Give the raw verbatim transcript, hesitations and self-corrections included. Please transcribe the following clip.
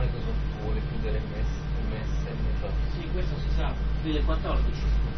cosa vuole chiudere il mese, il mese, il mese. Sì, questo si sa, più del quattordici.